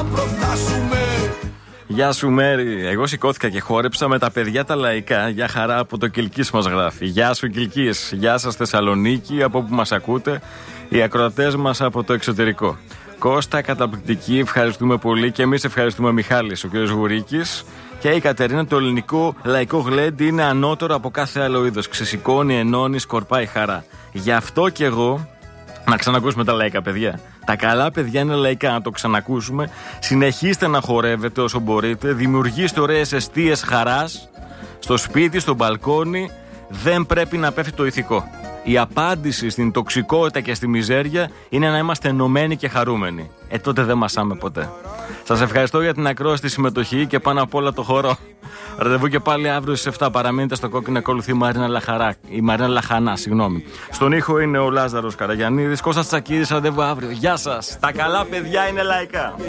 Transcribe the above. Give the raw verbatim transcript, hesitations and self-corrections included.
προφτάσουμε. Γεια σου Μέρη, εγώ σηκώθηκα και χόρεψα με τα παιδιά τα λαϊκά. Για χαρά από το Κιλκής μας γράφει. Γεια σου Κιλκής, γεια σας Θεσσαλονίκη, από που μας ακούτε, οι ακροατές μας από το εξωτερικό. Κώστα, καταπληκτική, ευχαριστούμε πολύ και εμείς ευχαριστούμε Μιχάλης, ο κ. Γουρίκης. Και η Κατερίνα, το ελληνικό λαϊκό γλέντι είναι ανώτερο από κάθε άλλο είδος. Ξεσηκώνει, ενώνει, σκορπάει χαρά. Γι' αυτό και εγώ, να ξανακούσουμε τα λαϊκά παιδιά. Τα καλά παιδιά είναι λαϊκά, να το ξανακούσουμε. Συνεχίστε να χορεύετε όσο μπορείτε. Δημιουργήστε ωραίες εστίες χαράς. Στο σπίτι, στο μπαλκόνι. Δεν πρέπει να πέφτει το ηθικό. Η απάντηση στην τοξικότητα και στη μιζέρια είναι να είμαστε ενωμένοι και χαρούμενοι. Ε, τότε δεν μασάμε ποτέ. Σας ευχαριστώ για την ακρόαση, τη συμμετοχή και πάνω απ' όλα το χορό. Ραντεβού και πάλι αύριο στις εφτά. Παραμείνετε στο κόκκινο, ακολουθεί η Μαρίνα Λαχαρά. Η Μαρίνα Λαχανά, συγγνώμη. Στον ήχο είναι ο Λάζαρος Καραγιαννίδης. Κώστας Τσακίδης, ραντεβού αύριο. Γεια σας. Τα καλά παιδιά είναι λαϊκά.